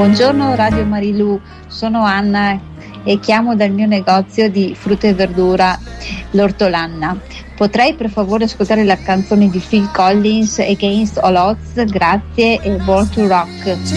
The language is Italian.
Buongiorno Radio Marilù, sono Anna e chiamo dal mio negozio di frutta e verdura, l'Ortolanna. Potrei per favore ascoltare la canzone di Phil Collins, Against All Odds? Grazie e Born to Rock.